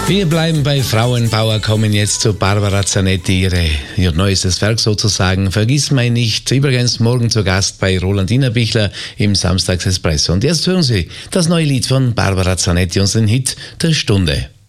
Wir bleiben bei Frauenpower, kommen jetzt zu Barbara Zanetti, ihr neuestes Werk sozusagen, Vergiss mich nicht, übrigens morgen zu Gast bei Roland Innerbichler im Samstagsespresso. Und jetzt hören Sie das neue Lied von Barbara Zanetti, unseren Hit der Stunde.